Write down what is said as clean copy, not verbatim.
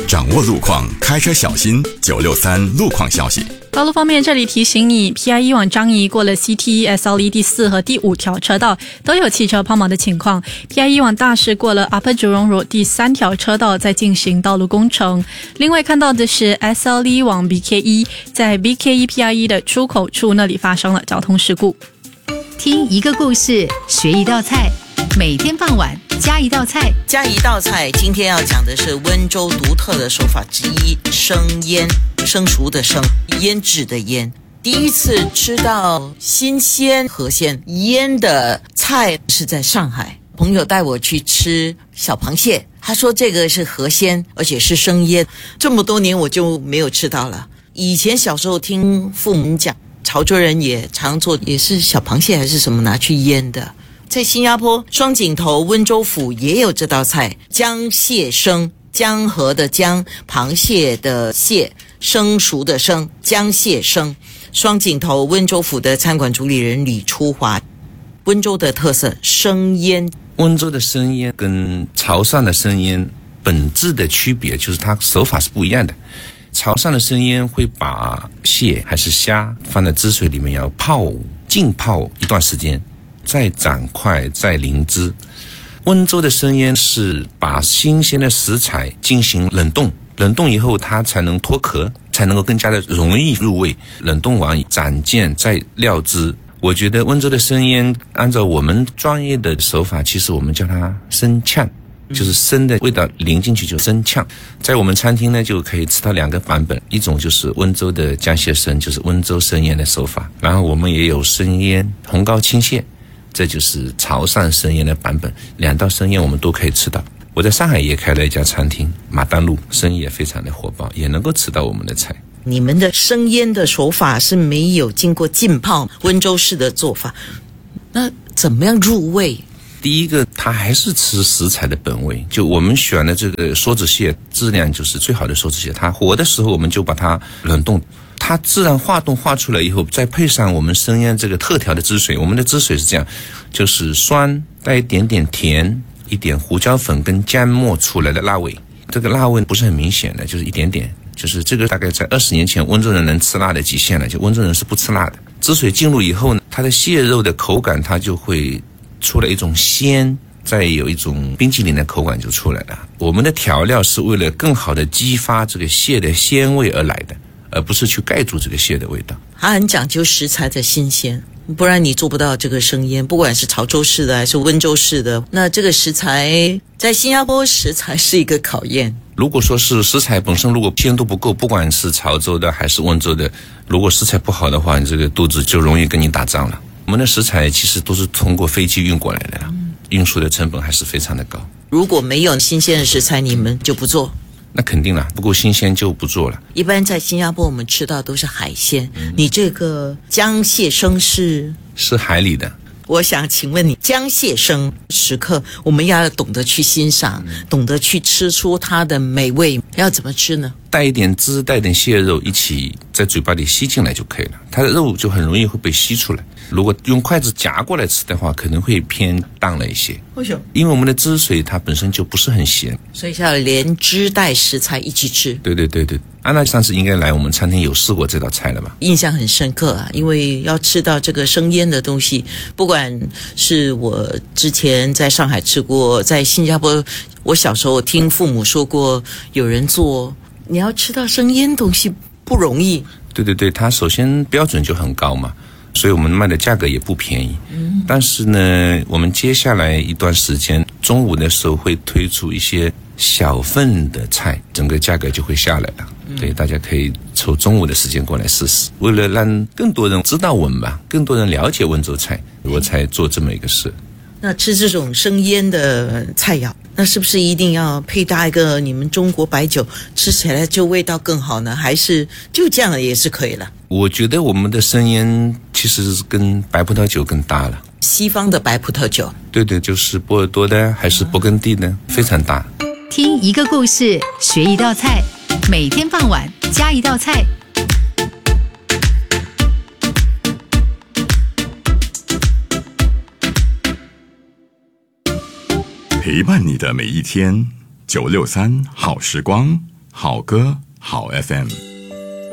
掌握路况，开车小心。963路况消息。 道路方面，这里提醒你 ，PIE 往张掖过了 CT、SLE 第4和第5条车道都有汽车抛锚的情况。PIE 往大市过了 Upper Jurong Road 第3条车道在进行道路工程。另外看到的是 SLE 往 BKE， 在 BKE PIE 的出口处那里发生了交通事故。 听一个故事，学一道菜，每天傍晚加一道菜。 加一道菜，今天要讲的是温州独特的手法之一——生腌。生熟的生，腌制的腌。第一次吃到新鲜河鲜腌的菜是在上海，朋友带我去吃小螃蟹，他说这个是河鲜，而且是生腌。这么多年我就没有吃到了。以前小时候听父母讲，潮州人也常做，也是小螃蟹还是什么拿去腌的。在新加坡双井头温州府也有这道菜，江蟹生，江河的江，螃蟹的蟹，生熟的生，江蟹生。双井头温州府的餐馆主理人李初华，温州的特色生腌。 温州的生腌跟潮汕的生腌本质的区别就是它手法是不一样的。潮汕的生腌会把蟹还是虾放在汁水里面，要浸泡一段时间，再斩块，再淋汁。温州的生腌是把新鲜的食材进行冷冻以后它才能脱壳，才能够更加的容易入味。冷冻完斩件再料汁。我觉得温州的生腌按照我们专业的手法，其实我们叫它生呛，就是生的味道淋进去就生呛。在我们餐厅呢就可以吃到2个版本，一种就是温州的江蟹生，就是温州生腌的手法，然后我们也有生腌红膏青蟹，这就是潮汕生腌的版本。2道生腌我们都可以吃到。我在上海也开了一家餐厅，马丹路，生意也非常的火爆，也能够吃到我们的菜。 你们的生腌的手法是没有经过浸泡，温州式的做法，那怎么样入味？ 第一个，它还是吃食材的本味，就我们选的这个梭子蟹质量就是最好的梭子蟹，它活的时候我们就把它冷冻，它自然化冻化出来以后，再配上我们生腌这个特调的汁水。我们的汁水是这样，就是酸带一点点甜，一点胡椒粉跟姜末出来的辣味。这个辣味不是很明显的，就是一点点，就是这个大概在20年前温州人能吃辣的极限了，就温州人是不吃辣的。汁水进入以后呢，它的蟹肉的口感它就会出了一种鲜，再有一种冰淇淋的口感就出来了。我们的调料是为了更好的激发这个蟹的鲜味而来的，而不是去盖住这个蟹的味道。 它很讲究食材的新鲜，不然你做不到这个生腌，不管是潮州式的还是温州式的。那这个食材在新加坡食材是一个考验。 如果说是食材本身如果鲜度不够，不管是潮州的还是温州的，如果食材不好的话，你这个肚子就容易跟你打仗了。我们的食材其实都是通过飞机运过来的，运输的成本还是非常的高。 如果没有新鲜的食材，你们就不做？ 那肯定了，不够新鲜就不做了。 一般在新加坡我们吃到都是海鲜，你这个江蟹生是海里的。 我想请问你，江蟹生时刻我们要懂得去欣赏，懂得去吃出它的美味，要怎么吃呢？ 带一点汁，带一点蟹肉一起在嘴巴里吸进来就可以了，它的肉就很容易会被吸出来。如果用筷子夹过来吃的话，可能会偏淡了一些。 为什么？ 因为我们的汁水它本身就不是很咸， 所以是要连汁带食材一起吃。 对。安娜上次应该来我们餐厅有试过这道菜了吧？ 印象很深刻啊，因为要吃到这个生腌的东西，不管是我之前在上海吃过，在新加坡我小时候听父母说过有人做，你要吃到生腌东西不容易。 对，它首先标准就很高嘛，所以我们卖的价格也不便宜。但是呢，我们接下来一段时间中午的时候会推出一些小份的菜，整个价格就会下来了。对，大家可以抽中午的时间过来试试。为了让更多人知道我们吧，更多人了解温州菜，我才做这么一个事。 那吃这种生腌的菜肴，那是不是一定要配搭一个你们中国白酒，吃起来就味道更好呢？还是就这样也是可以了？ 我觉得我们的生腌其实是跟白葡萄酒更搭了。 西方的白葡萄酒？对， 就是波尔多的还是勃艮第的，非常搭。 听一个故事，学一道菜，每天傍晚加一道菜。 陪伴你的每一天，963好时光， 好歌好 FM。